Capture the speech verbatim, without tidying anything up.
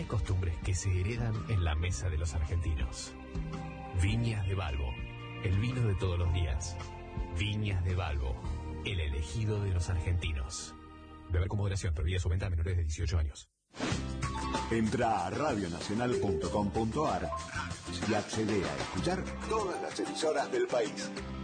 Hay costumbres que se heredan en la mesa de los argentinos. Viñas de Balbo, el vino de todos los días. Viñas de Balbo, el elegido de los argentinos. Beber con moderación, prohibida su venta a menores de dieciocho años. Entra a radio nacional punto com punto a r y accede a escuchar todas las emisoras del país.